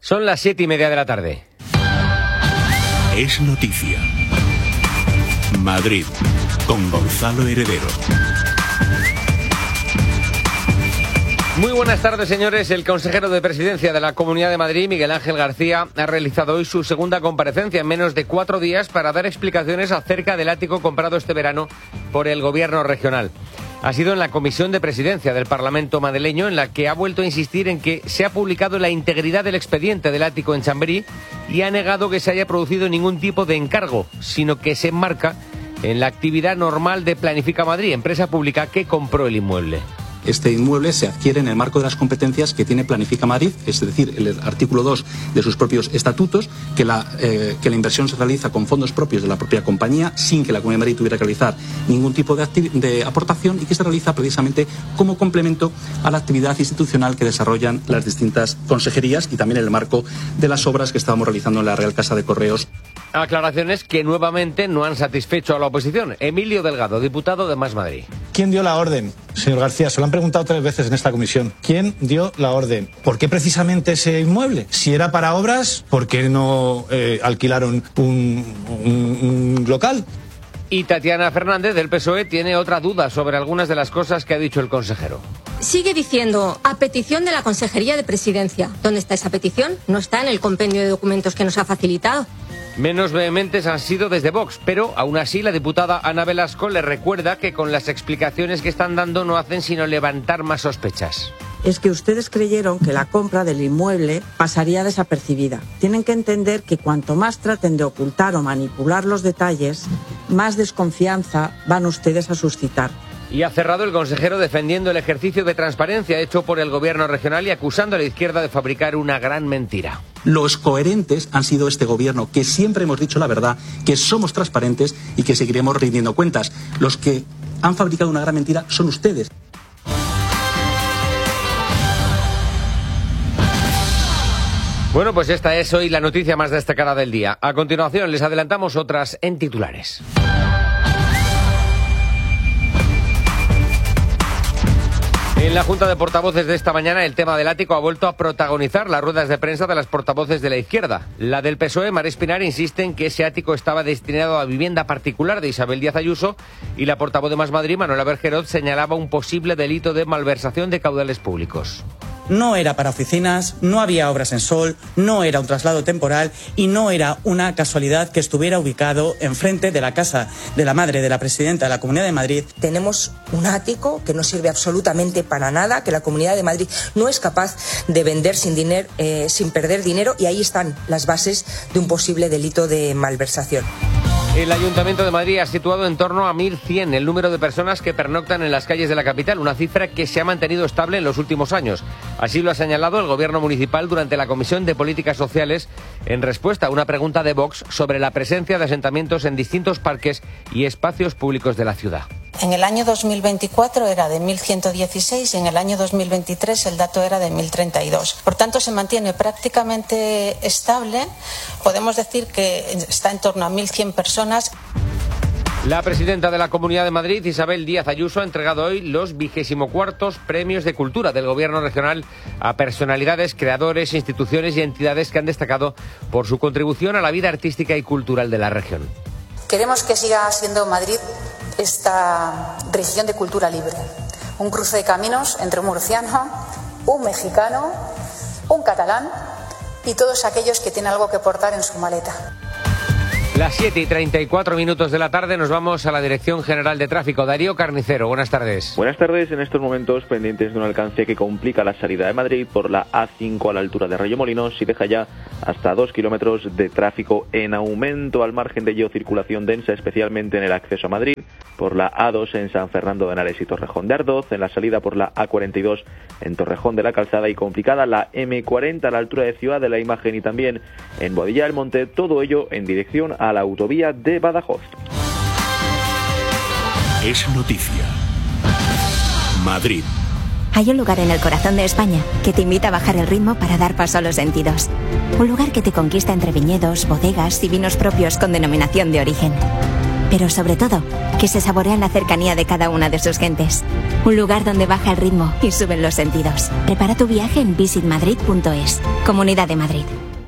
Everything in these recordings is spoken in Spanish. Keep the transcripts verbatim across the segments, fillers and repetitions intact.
Son las siete y media de la tarde. Es noticia. Madrid, con Gonzalo Heredero. Muy buenas tardes, señores. El consejero de Presidencia de la Comunidad de Madrid, Miguel Ángel García, ha realizado hoy su segunda comparecencia en menos de cuatro días para dar explicaciones acerca del ático comprado este verano por el Gobierno regional. Ha sido en la Comisión de Presidencia del Parlamento madrileño, en la que ha vuelto a insistir en que se ha publicado la integridad del expediente del ático en Chamberí y ha negado que se haya producido ningún tipo de encargo, sino que se enmarca en la actividad normal de Planifica Madrid, empresa pública que compró el inmueble. Este inmueble se adquiere en el marco de las competencias que tiene Planifica Madrid, es decir, el artículo dos de sus propios estatutos, que la, eh, que la inversión se realiza con fondos propios de la propia compañía, sin que la Comunidad de Madrid tuviera que realizar ningún tipo de, de aportación, y que se realiza precisamente como complemento a la actividad institucional que desarrollan las distintas consejerías y también en el marco de las obras que estábamos realizando en la Real Casa de Correos. Aclaraciones que nuevamente no han satisfecho a la oposición. Emilio Delgado, diputado de Más Madrid. ¿Quién dio la orden, señor García? Se lo han preguntado tres veces en esta comisión. ¿Quién dio la orden? ¿Por qué precisamente ese inmueble? Si era para obras, ¿por qué no eh, alquilaron un, un, un local? Y Tatiana Fernández, del P S O E, tiene otra duda sobre algunas de las cosas que ha dicho el consejero. Sigue diciendo, a petición de la Consejería de Presidencia. ¿Dónde está esa petición? No está en el compendio de documentos que nos ha facilitado. Menos vehementes han sido desde Vox, pero aún así la diputada Ana Velasco le recuerda que con las explicaciones que están dando no hacen sino levantar más sospechas. Es que ustedes creyeron que la compra del inmueble pasaría desapercibida. Tienen que entender que cuanto más traten de ocultar o manipular los detalles, más desconfianza van ustedes a suscitar. Y ha cerrado el consejero defendiendo el ejercicio de transparencia hecho por el Gobierno regional y acusando a la izquierda de fabricar una gran mentira. Los coherentes han sido este Gobierno, que siempre hemos dicho la verdad, que somos transparentes y que seguiremos rindiendo cuentas. Los que han fabricado una gran mentira son ustedes. Bueno, pues esta es hoy la noticia más destacada del día. A continuación les adelantamos otras en titulares. En la Junta de Portavoces de esta mañana, el tema del ático ha vuelto a protagonizar las ruedas de prensa de las portavoces de la izquierda. La del P S O E, Mar Espinar, insiste en que ese ático estaba destinado a vivienda particular de Isabel Díaz Ayuso, y la portavoz de Más Madrid, Manuela Bergerot, señalaba un posible delito de malversación de caudales públicos. No era para oficinas, no había obras en sol, no era un traslado temporal y no era una casualidad que estuviera ubicado enfrente de la casa de la madre de la presidenta de la Comunidad de Madrid. Tenemos un ático que no sirve absolutamente para nada, que la Comunidad de Madrid no es capaz de vender sin, dinero, eh, sin perder dinero, y ahí están las bases de un posible delito de malversación. El Ayuntamiento de Madrid ha situado en torno a mil cien el número de personas que pernoctan en las calles de la capital, una cifra que se ha mantenido estable en los últimos años. Así lo ha señalado el Gobierno municipal durante la Comisión de Políticas Sociales en respuesta a una pregunta de Vox sobre la presencia de asentamientos en distintos parques y espacios públicos de la ciudad. En el año dos mil veinticuatro era de mil ciento dieciséis y en el año dos mil veintitrés el dato era de mil treinta y dos. Por tanto, se mantiene prácticamente estable. Podemos decir que está en torno a mil cien personas. La presidenta de la Comunidad de Madrid, Isabel Díaz Ayuso, ha entregado hoy los vigésimo cuartos premios de cultura del Gobierno regional a personalidades, creadores, instituciones y entidades que han destacado por su contribución a la vida artística y cultural de la región. Queremos que siga siendo Madrid esta región de cultura libre, un cruce de caminos entre un murciano, un mexicano, un catalán y todos aquellos que tienen algo que aportar en su maleta. Las siete y treinta y cuatro minutos de la tarde nos vamos a la Dirección General de Tráfico. Darío Carnicero, buenas tardes. Buenas tardes. En estos momentos pendientes de un alcance que complica la salida de Madrid por la A cinco a la altura de Reyomolinos y deja ya hasta dos kilómetros de tráfico en aumento. Al margen de ello, circulación densa, especialmente en el acceso a Madrid, por la A dos en San Fernando de Henares y Torrejón de Ardoz, en la salida por la A cuarenta y dos en Torrejón de la Calzada, y complicada la M cuarenta a la altura de Ciudad de la Imagen y también en Boadilla del Monte, todo ello en dirección a la autovía de Badajoz. Es noticia. Madrid. Hay un lugar en el corazón de España que te invita a bajar el ritmo para dar paso a los sentidos. Un lugar que te conquista entre viñedos, bodegas y vinos propios con denominación de origen. pero sobre todo, que se saborean la cercanía de cada una de sus gentes. Un lugar donde baja el ritmo y suben los sentidos. Prepara tu viaje en visit madrid punto es. Comunidad de Madrid.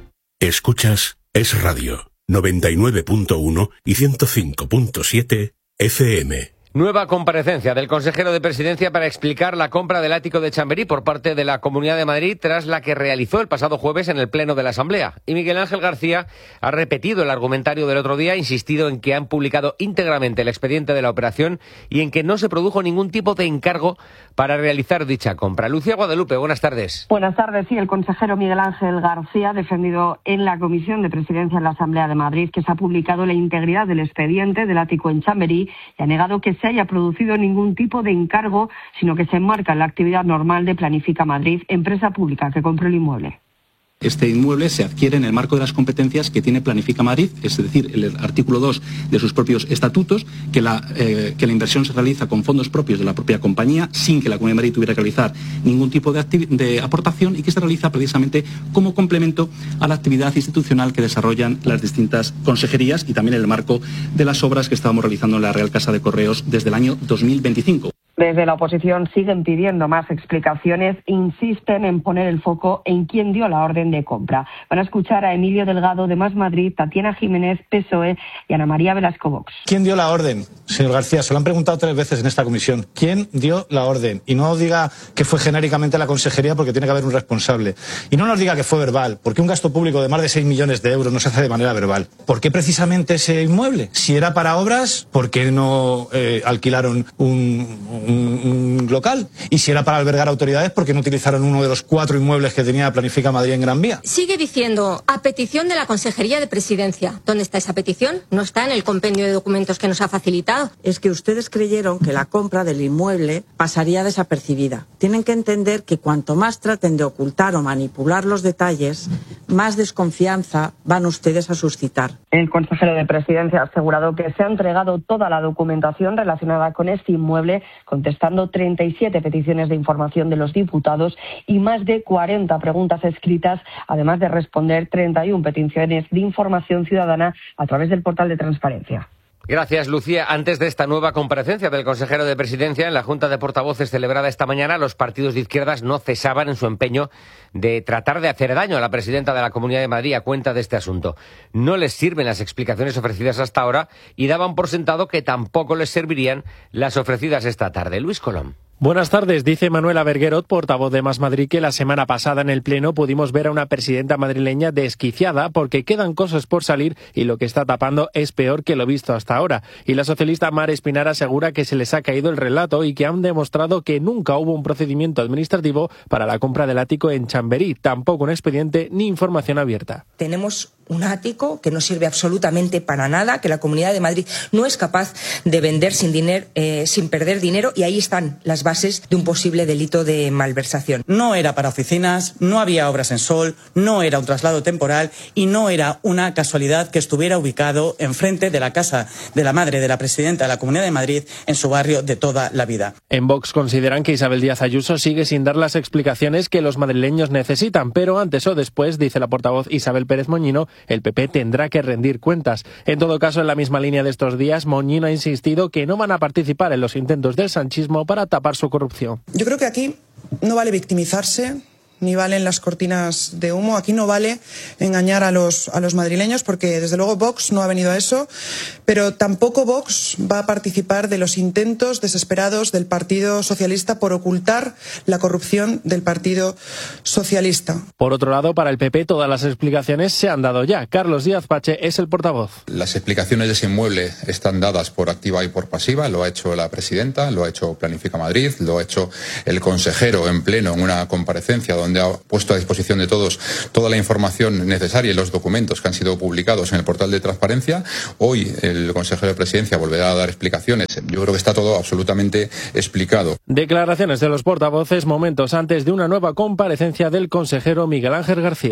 Escuchas Es Radio, noventa y nueve punto uno y ciento cinco punto siete F M. Nueva comparecencia del consejero de Presidencia para explicar la compra del ático de Chamberí por parte de la Comunidad de Madrid tras la que realizó el pasado jueves en el Pleno de la Asamblea. Y Miguel Ángel García ha repetido el argumentario del otro día, ha insistido en que han publicado íntegramente el expediente de la operación y en que no se produjo ningún tipo de encargo para realizar dicha compra. Lucía Guadalupe, buenas tardes. Buenas tardes. Sí, el consejero Miguel Ángel García ha defendido en la Comisión de Presidencia en la Asamblea de Madrid que se ha publicado la integridad del expediente del ático en Chamberí y ha negado que se haya producido ningún tipo de encargo, sino que se enmarca en la actividad normal de Planifica Madrid, empresa pública que compró el inmueble. Este inmueble se adquiere en el marco de las competencias que tiene Planifica Madrid, es decir, el artículo dos de sus propios estatutos, que la, eh, que la inversión se realiza con fondos propios de la propia compañía, sin que la Comunidad de Madrid tuviera que realizar ningún tipo de, de aportación y que se realiza precisamente como complemento a la actividad institucional que desarrollan las distintas consejerías y también en el marco de las obras que estábamos realizando en la Real Casa de Correos desde el año dos mil veinticinco. Desde la oposición siguen pidiendo más explicaciones e insisten en poner el foco en quién dio la orden de compra. Van a escuchar a Emilio Delgado de Más Madrid, Tatiana Jiménez, P S O E y Ana María Velasco Vox. ¿Quién dio la orden? Señor García, se lo han preguntado tres veces en esta comisión. ¿Quién dio la orden? Y no diga que fue genéricamente la consejería porque tiene que haber un responsable. Y no nos diga que fue verbal, porque un gasto público de más de seis millones de euros no se hace de manera verbal. ¿Por qué precisamente ese inmueble? Si era para obras, ¿por qué no eh, alquilaron un... Un, un local? Y si era para albergar autoridades, ¿por qué no utilizaron uno de los cuatro inmuebles que tenía Planifica Madrid en Gran Vía? Sigue diciendo, a petición de la Consejería de Presidencia. ¿Dónde está esa petición? No está en el compendio de documentos que nos ha facilitado. Es que ustedes creyeron que la compra del inmueble pasaría desapercibida. Tienen que entender que cuanto más traten de ocultar o manipular los detalles, más desconfianza van ustedes a suscitar. El consejero de Presidencia ha asegurado que se ha entregado toda la documentación relacionada con este inmueble, contestando treinta y siete peticiones de información de los diputados y más de cuarenta preguntas escritas, además de responder treinta y una peticiones de información ciudadana a través del portal de transparencia. Gracias, Lucía. Antes de esta nueva comparecencia del consejero de Presidencia en la Junta de Portavoces celebrada esta mañana, los partidos de izquierdas no cesaban en su empeño de tratar de hacer daño a la presidenta de la Comunidad de Madrid a cuenta de este asunto. No les sirven las explicaciones ofrecidas hasta ahora y daban por sentado que tampoco les servirían las ofrecidas esta tarde. Luis Colom. Buenas tardes, dice Manuela Berguerot, portavoz de Más Madrid, que la semana pasada en el Pleno pudimos ver a una presidenta madrileña desquiciada porque quedan cosas por salir y lo que está tapando es peor que lo visto hasta ahora. Y la socialista Mar Espinar asegura que se les ha caído el relato y que han demostrado que nunca hubo un procedimiento administrativo para la compra del ático en Chamberí, tampoco un expediente ni información abierta. Tenemos un ático que no sirve absolutamente para nada, que la Comunidad de Madrid no es capaz de vender sin dinero, eh, sin perder dinero, y ahí están las bases de un posible delito de malversación. No era para oficinas, no había obras en sol, no era un traslado temporal y no era una casualidad que estuviera ubicado enfrente de la casa de la madre de la presidenta de la Comunidad de Madrid en su barrio de toda la vida. En Vox consideran que Isabel Díaz Ayuso sigue sin dar las explicaciones que los madrileños necesitan, pero antes o después, dice la portavoz Isabel Pérez Moñino, el P P tendrá que rendir cuentas. En todo caso, en la misma línea de estos días, Moñino ha insistido que no van a participar en los intentos del sanchismo para tapar su corrupción. Yo creo que aquí no vale victimizarse, ni valen las cortinas de humo. Aquí no vale engañar a los, a los madrileños, porque desde luego Vox no ha venido a eso, pero tampoco Vox va a participar de los intentos desesperados del Partido Socialista por ocultar la corrupción del Partido Socialista. Por otro lado, para el P P todas las explicaciones se han dado ya. Carlos Díaz Pache es el portavoz. Las explicaciones de ese inmueble están dadas por activa y por pasiva. Lo ha hecho la presidenta, lo ha hecho Planifica Madrid, lo ha hecho el consejero en pleno en una comparecencia donde ha puesto a disposición de todos toda la información necesaria y los documentos que han sido publicados en el portal de transparencia. Hoy el consejero de Presidencia volverá a dar explicaciones. Yo creo que está todo absolutamente explicado. Declaraciones de los portavoces momentos antes de una nueva comparecencia del consejero Miguel Ángel García.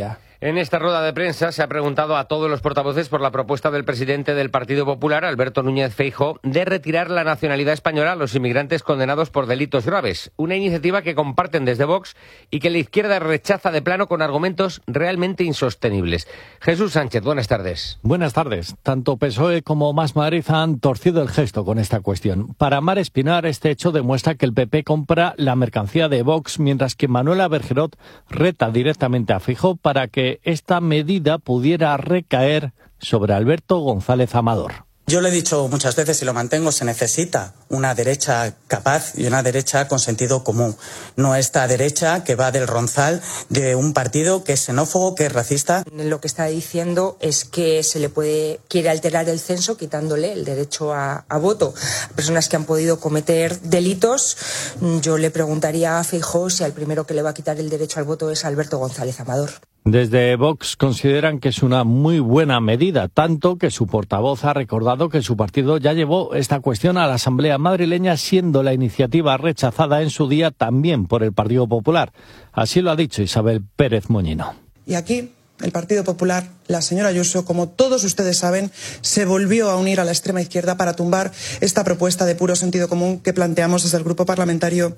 En esta rueda de prensa se ha preguntado a todos los portavoces por la propuesta del presidente del Partido Popular, Alberto Núñez Feijóo, de retirar la nacionalidad española a los inmigrantes condenados por delitos graves. Una iniciativa que comparten desde Vox y que la izquierda rechaza de plano con argumentos realmente insostenibles. Jesús Sánchez, buenas tardes. Buenas tardes. Tanto P S O E como Más Madrid han torcido el gesto con esta cuestión. Para Mar Espinar, este hecho demuestra que el P P compra la mercancía de Vox, mientras que Manuela Bergerot reta directamente a Feijóo para que esta medida pudiera recaer sobre Alberto González Amador. Yo lo he dicho muchas veces y lo mantengo, se necesita una derecha capaz y una derecha con sentido común. No esta derecha que va del ronzal de un partido que es xenófobo, que es racista. Lo que está diciendo es que se le puede, quiere alterar el censo quitándole el derecho a, a voto a personas que han podido cometer delitos. Yo le preguntaría a Feijóo si al primero que le va a quitar el derecho al voto es Alberto González Amador. Desde Vox consideran que es una muy buena medida, tanto que su portavoz ha recordado que su partido ya llevó esta cuestión a la Asamblea madrileña, siendo la iniciativa rechazada en su día también por el Partido Popular. Así lo ha dicho Isabel Pérez Moñino. Y aquí el Partido Popular, la señora Ayuso, como todos ustedes saben, se volvió a unir a la extrema izquierda para tumbar esta propuesta de puro sentido común que planteamos desde el Grupo Parlamentario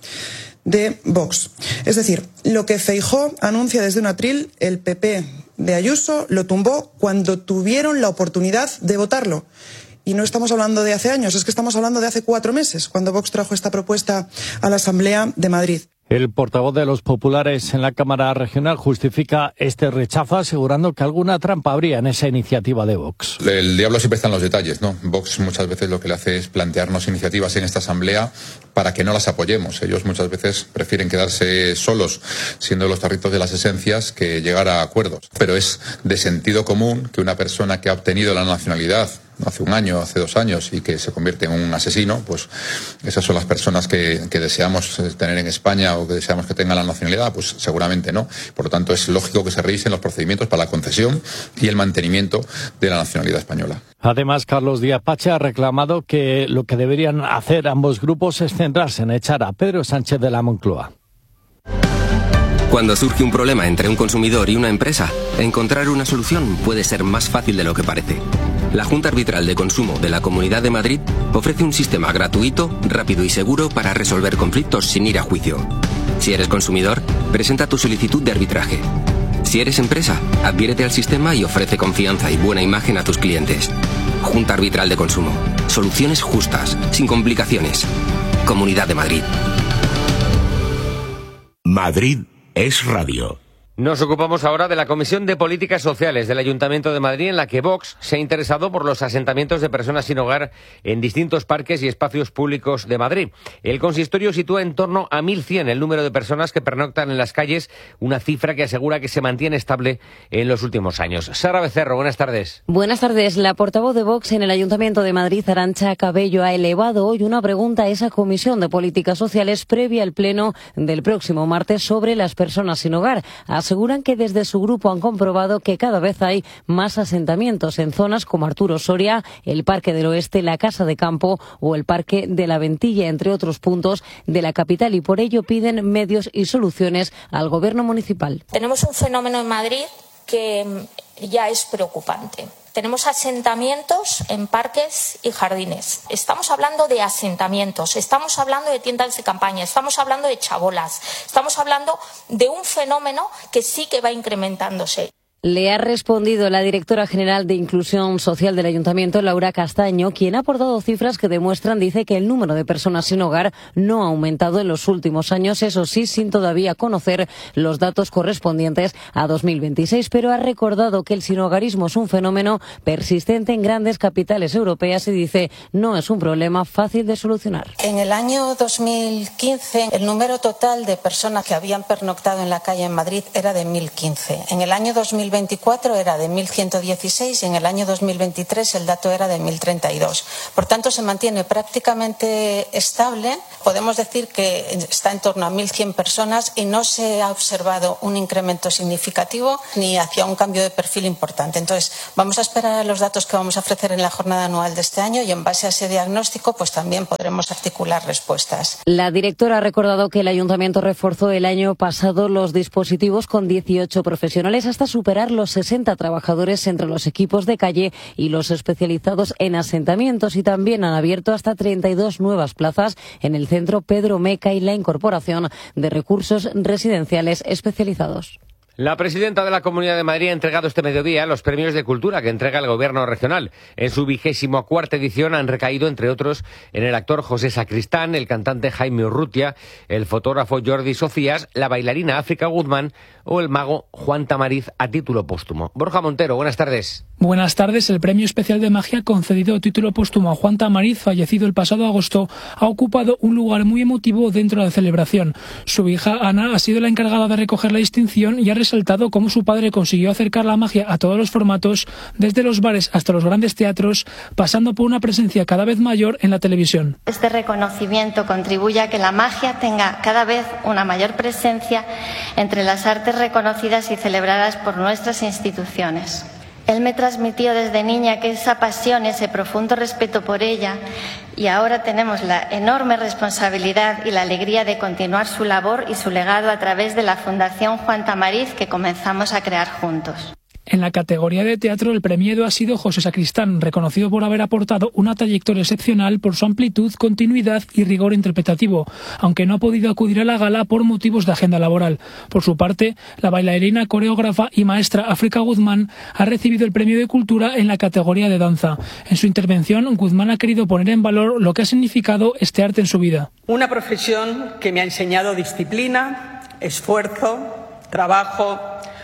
de Vox. Es decir, lo que Feijóo anuncia desde un atril, el P P de Ayuso lo tumbó cuando tuvieron la oportunidad de votarlo. Y no estamos hablando de hace años, es que estamos hablando de hace cuatro meses, cuando Vox trajo esta propuesta a la Asamblea de Madrid. El portavoz de los populares en la Cámara Regional justifica este rechazo asegurando que alguna trampa habría en esa iniciativa de Vox. El diablo siempre está en los detalles, ¿no? Vox muchas veces lo que le hace es plantearnos iniciativas en esta Asamblea para que no las apoyemos. Ellos muchas veces prefieren quedarse solos, siendo los tarritos de las esencias, que llegar a acuerdos. Pero es de sentido común que una persona que ha obtenido la nacionalidad hace un año, hace dos años, y que se convierte en un asesino, pues esas son las personas que, que deseamos tener en España o que deseamos que tengan la nacionalidad, pues seguramente no. Por lo tanto, es lógico que se revisen los procedimientos para la concesión y el mantenimiento de la nacionalidad española. Además, Carlos Díaz Pache ha reclamado que lo que deberían hacer ambos grupos es centrarse en echar a Pedro Sánchez de la Moncloa. Cuando surge un problema entre un consumidor y una empresa, encontrar una solución puede ser más fácil de lo que parece. La Junta Arbitral de Consumo de la Comunidad de Madrid ofrece un sistema gratuito, rápido y seguro para resolver conflictos sin ir a juicio. Si eres consumidor, presenta tu solicitud de arbitraje. Si eres empresa, adhiérete al sistema y ofrece confianza y buena imagen a tus clientes. Junta Arbitral de Consumo. Soluciones justas, sin complicaciones. Comunidad de Madrid. Madrid es radio. Nos ocupamos ahora de la Comisión de Políticas Sociales del Ayuntamiento de Madrid, en la que Vox se ha interesado por los asentamientos de personas sin hogar en distintos parques y espacios públicos de Madrid. El consistorio sitúa en torno a mil cien el número de personas que pernoctan en las calles, una cifra que asegura que se mantiene estable en los últimos años. Sara Becerro, buenas tardes. Buenas tardes. La portavoz de Vox en el Ayuntamiento de Madrid, Arantxa Cabello, ha elevado hoy una pregunta a esa Comisión de Políticas Sociales previa al pleno del próximo martes sobre las personas sin hogar. Aseguran que desde su grupo han comprobado que cada vez hay más asentamientos en zonas como Arturo Soria, el Parque del Oeste, la Casa de Campo o el Parque de la Ventilla, entre otros puntos de la capital, y por ello piden medios y soluciones al Gobierno municipal. Tenemos un fenómeno en Madrid que ya es preocupante. Tenemos asentamientos en parques y jardines. Estamos hablando de asentamientos, estamos hablando de tiendas de campaña, estamos hablando de chabolas, estamos hablando de un fenómeno que sí que va incrementándose. Le ha respondido la directora general de Inclusión Social del Ayuntamiento, Laura Castaño, quien ha aportado cifras que demuestran, dice, que el número de personas sin hogar no ha aumentado en los últimos años, eso sí, sin todavía conocer los datos correspondientes a dos mil veintiséis, pero ha recordado que el sinhogarismo es un fenómeno persistente en grandes capitales europeas y dice no es un problema fácil de solucionar. En el año dos mil quince, el número total de personas que habían pernoctado en la calle en Madrid era de mil quince. En el año dos mil veinticuatro era de mil ciento dieciséis y en el año dos mil veintitrés el dato era de mil treinta y dos. Por tanto, se mantiene prácticamente estable. Podemos decir que está en torno a mil cien personas y no se ha observado un incremento significativo ni hacia un cambio de perfil importante. Entonces, vamos a esperar a los datos que vamos a ofrecer en la jornada anual de este año y en base a ese diagnóstico pues también podremos articular respuestas. La directora ha recordado que el Ayuntamiento reforzó el año pasado los dispositivos con dieciocho profesionales hasta superar equilibrar los sesenta trabajadores entre los equipos de calle y los especializados en asentamientos, y también han abierto hasta treinta y dos nuevas plazas en el centro Pedro Meca y la incorporación de recursos residenciales especializados. La presidenta de la Comunidad de Madrid ha entregado este mediodía los premios de cultura que entrega el Gobierno regional. En su vigésimo cuarta edición han recaído, entre otros, en el actor José Sacristán, el cantante Jaime Urrutia, el fotógrafo Jordi Socías, la bailarina África Guzmán o el mago Juan Tamariz a título póstumo. Borja Montero, buenas tardes. Buenas tardes. El Premio Especial de Magia concedido a título póstumo a Juan Tamariz, fallecido el pasado agosto, ha ocupado un lugar muy emotivo dentro de la celebración. Su hija Ana ha sido la encargada de recoger la distinción y ha resaltado cómo su padre consiguió acercar la magia a todos los formatos, desde los bares hasta los grandes teatros, pasando por una presencia cada vez mayor en la televisión. Este reconocimiento contribuye a que la magia tenga cada vez una mayor presencia entre las artes reconocidas y celebradas por nuestras instituciones. Él me transmitió desde niña que esa pasión, ese profundo respeto por ella, y ahora tenemos la enorme responsabilidad y la alegría de continuar su labor y su legado a través de la Fundación Juan Tamariz que comenzamos a crear juntos. En la categoría de teatro, el premiado ha sido José Sacristán, reconocido por haber aportado una trayectoria excepcional por su amplitud, continuidad y rigor interpretativo, aunque no ha podido acudir a la gala por motivos de agenda laboral. Por su parte, la bailarina, coreógrafa y maestra África Guzmán ha recibido el premio de cultura en la categoría de danza. En su intervención, Guzmán ha querido poner en valor lo que ha significado este arte en su vida. Una profesión que me ha enseñado disciplina, esfuerzo, trabajo,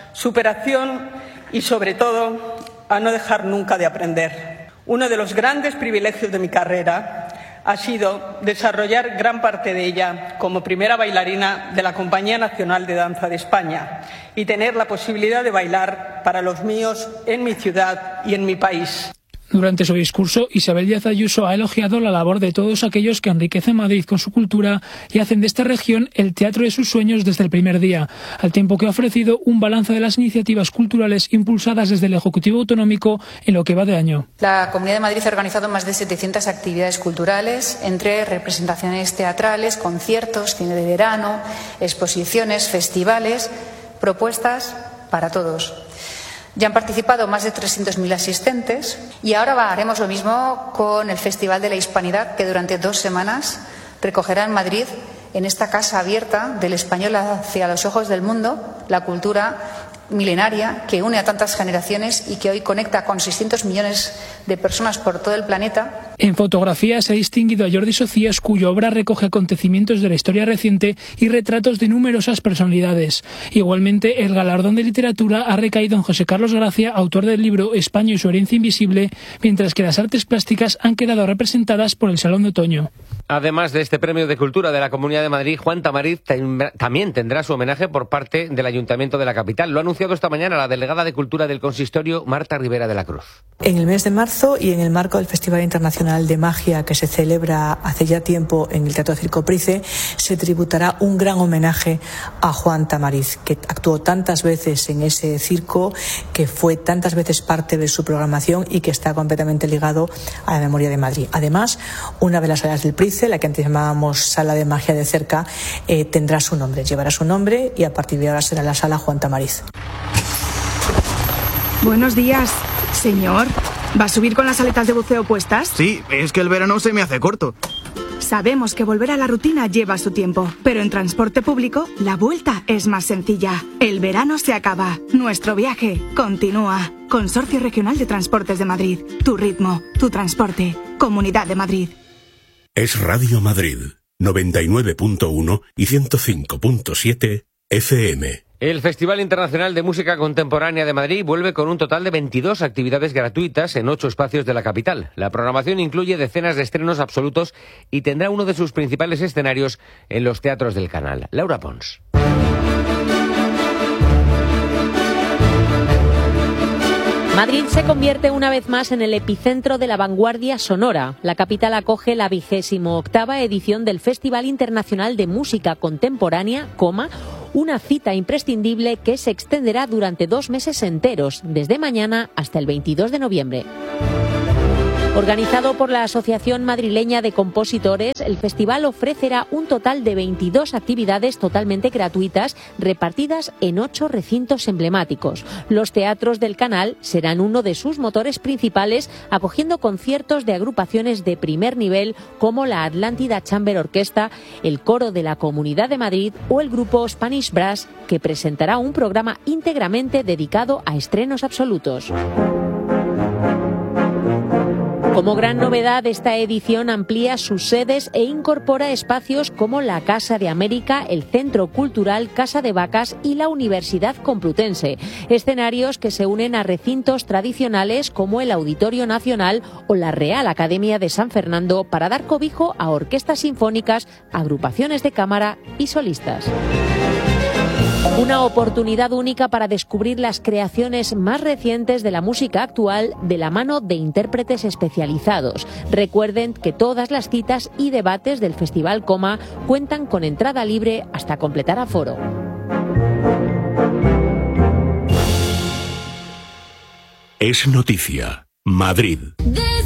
superación y, sobre todo, a no dejar nunca de aprender. Uno de los grandes privilegios de mi carrera ha sido desarrollar gran parte de ella como primera bailarina de la Compañía Nacional de Danza de España y tener la posibilidad de bailar para los míos en mi ciudad y en mi país. Durante su discurso, Isabel Díaz Ayuso ha elogiado la labor de todos aquellos que enriquecen Madrid con su cultura y hacen de esta región el teatro de sus sueños desde el primer día, al tiempo que ha ofrecido un balance de las iniciativas culturales impulsadas desde el Ejecutivo Autonómico en lo que va de año. La Comunidad de Madrid ha organizado más de setecientas actividades culturales, entre representaciones teatrales, conciertos, cine de verano, exposiciones, festivales, propuestas para todos. Ya han participado más de trescientos mil asistentes y ahora haremos lo mismo con el Festival de la Hispanidad, que durante dos semanas recogerá en Madrid, en esta casa abierta del español hacia los ojos del mundo, la cultura milenaria que une a tantas generaciones y que hoy conecta con seiscientos millones de personas por todo el planeta. En fotografía se ha distinguido a Jordi Socías, cuya obra recoge acontecimientos de la historia reciente y retratos de numerosas personalidades. Igualmente, el galardón de literatura ha recaído en José Carlos Gracia, autor del libro España y su herencia invisible, mientras que las artes plásticas han quedado representadas por el Salón de Otoño. Además de este premio de cultura de la Comunidad de Madrid, Juan Tamariz también tendrá su homenaje por parte del Ayuntamiento de la capital. Lo ha anunciado esta mañana la delegada de Cultura del Consistorio, Marta Rivera de la Cruz. En el mes de marzo y en el marco del Festival Internacional de Magia que se celebra hace ya tiempo en el Teatro Circo Price, se tributará un gran homenaje a Juan Tamariz, que actuó tantas veces en ese circo, que fue tantas veces parte de su programación y que está completamente ligado a la memoria de Madrid. Además, una de las salas del Price, la que antes llamábamos Sala de Magia de Cerca, eh, tendrá su nombre, llevará su nombre y a partir de ahora será la Sala Juan Tamariz. Buenos días, señor. ¿Va a subir con las aletas de buceo puestas? Sí, es que el verano se me hace corto. Sabemos que volver a la rutina lleva su tiempo, pero en transporte público la vuelta es más sencilla. El verano se acaba, nuestro viaje continúa. Consorcio Regional de Transportes de Madrid. Tu ritmo, tu transporte. Comunidad de Madrid. Es Radio Madrid, noventa y nueve punto uno y ciento cinco punto siete F M. El Festival Internacional de Música Contemporánea de Madrid vuelve con un total de veintidós actividades gratuitas en ocho espacios de la capital. La programación incluye decenas de estrenos absolutos y tendrá uno de sus principales escenarios en los teatros del Canal. Laura Pons. Madrid se convierte una vez más en el epicentro de la vanguardia sonora. La capital acoge la vigésimo octava edición del Festival Internacional de Música Contemporánea, coma, una cita imprescindible que se extenderá durante dos meses enteros, desde mañana hasta el veintidós de noviembre. Organizado por la Asociación Madrileña de Compositores, el festival ofrecerá un total de veintidós actividades totalmente gratuitas repartidas en ocho recintos emblemáticos. Los teatros del Canal serán uno de sus motores principales, acogiendo conciertos de agrupaciones de primer nivel como la Atlántida Chamber Orquesta, el Coro de la Comunidad de Madrid o el grupo Spanish Brass, que presentará un programa íntegramente dedicado a estrenos absolutos. Como gran novedad, esta edición amplía sus sedes e incorpora espacios como la Casa de América, el Centro Cultural Casa de Vacas y la Universidad Complutense. Escenarios que se unen a recintos tradicionales como el Auditorio Nacional o la Real Academia de San Fernando para dar cobijo a orquestas sinfónicas, agrupaciones de cámara y solistas. Una oportunidad única para descubrir las creaciones más recientes de la música actual de la mano de intérpretes especializados. Recuerden que todas las citas y debates del Festival Coma cuentan con entrada libre hasta completar aforo. Es noticia. Madrid.